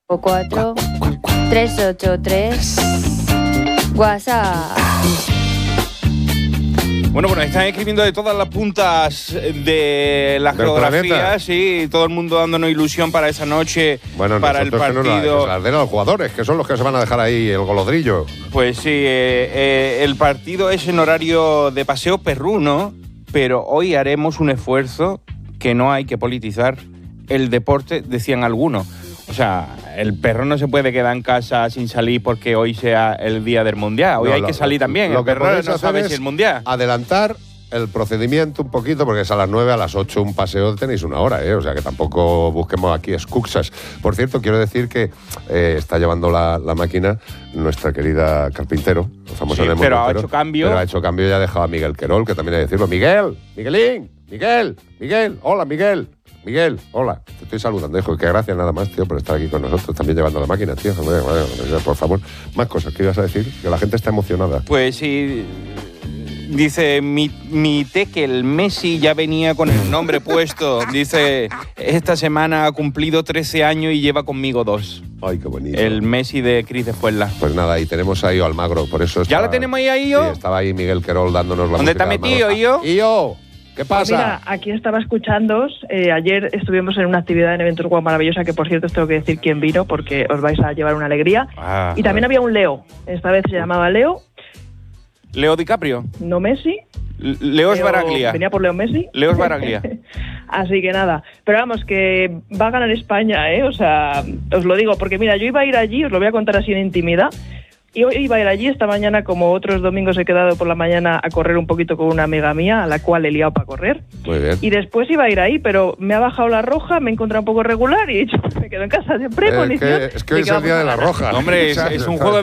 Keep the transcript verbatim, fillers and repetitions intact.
cuatro tres ocho tres WhatsApp. Bueno, bueno, están escribiendo de todas las puntas de las geografías, sí, todo el mundo dándonos ilusión para esa noche, bueno, para el partido. Que no, que las den a los jugadores, que son los que se van a dejar ahí el golodrillo. Pues sí, eh, eh, el partido es en horario de paseo perruno, pero hoy haremos un esfuerzo que no hay que politizar el deporte, decían algunos. O sea, el perro no se puede quedar en casa sin salir porque hoy sea el día del Mundial. Hoy no, hay lo, que salir también. Lo el que perro no sabe si es el Mundial. Adelantar el procedimiento un poquito, porque es a las nueve, a las ocho un paseo tenéis una hora, ¿eh? O sea que tampoco busquemos aquí excusas. Por cierto, quiero decir que eh, está llevando la, la máquina nuestra querida Carpintero, famosa sí, en el pero mundo, ha hecho cambio. Pero ha hecho cambio y ha dejado a Miguel Querol, que también hay que decirlo. Miguel, Miguelín, Miguel, Miguel, hola Miguel. Miguel, hola, te estoy saludando, hijo, que gracias nada más, tío, por estar aquí con nosotros, también llevando la máquina, tío. Por favor, más cosas, ¿qué ibas a decir? Que la gente está emocionada. Pues sí, dice, mi, mi Tekel Messi ya venía con el nombre puesto, dice, esta semana ha cumplido trece años y lleva conmigo dos. Ay, qué bonito. El Messi de Cris de Fuenla. Pues nada, y tenemos ahí a Almagro, por eso está, ¿Ya lo tenemos ahí, ahí, yo? Sí, estaba ahí Miguel Querol dándonos la ¿Dónde música. está metido, yo? ¿Y yo? ¿Qué pasa? Pues mira, aquí estaba escuchándoos. Eh, ayer estuvimos en una actividad en Eventos Guau maravillosa, que por cierto os tengo que decir quién vino, porque os vais a llevar una alegría. Ah, y también había un Leo. Esta vez se llamaba Leo. Leo DiCaprio. No Messi. L- Leo es Baraglia. Venía por Leo Messi. Leo es Baraglia. Así que nada. Pero vamos, que va a ganar España, ¿eh? O sea, os lo digo, porque mira, yo iba a ir allí, os lo voy a contar así en intimidad. Y hoy iba a ir allí, esta mañana, como otros domingos he quedado por la mañana a correr un poquito con una amiga mía, a la cual he liado para correr. Muy bien. Y después iba a ir ahí, pero me ha bajado la roja, me he encontrado un poco regular y he dicho, me quedo en casa de premonición. Eh, que, es que hoy es el día de la roja. Hombre, es, es un juego de